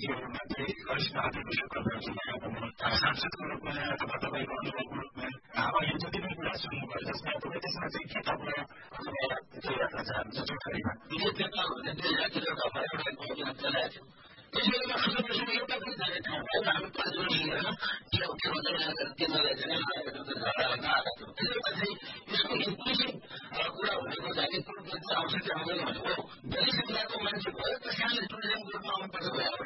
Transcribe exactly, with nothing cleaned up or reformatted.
नीतिहरूमा केही गरिष्ठ नागरिक शुक्रको सांसदको रूपमा अथवा तपाईँको अनुभवको रूपमा अब यो जति पनि कुरा सुन्नुभयो जसमा तपाईँ त्यसमा चाहिँ के तपाईँ के राख्न चाहनुहुन्छ चौधरीमा यो नेपाल भन्ने दुई हजार तेह्रको एउटा अभियान चलाएको थियो त्यसैले सुरुमा एउटा पनि जाने ठाउँ भएन हामी पाँचवटा लिएर के के भन्छ केन्द्रलाई चाहिँ झगडा गर्न आएको थियो त्यसले चाहिँ यसको इन्क्लुसिभ कुरा भनेको चाहिँ टुरिज्म चाहिँ आउँछ कि आउँदैन भनेको बेसी जिल्लाको मान्छे भयो त्यस कारणले टुरिज्म ग्रुपमा आउनुपर्छ भयो